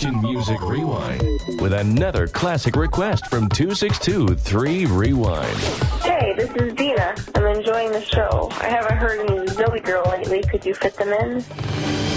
Christian Music Rewind with another classic request from 262-3 Rewind. Hey, this is Dina. I'm enjoying the show. I haven't heard any Zoe Girl lately. Could you fit them in?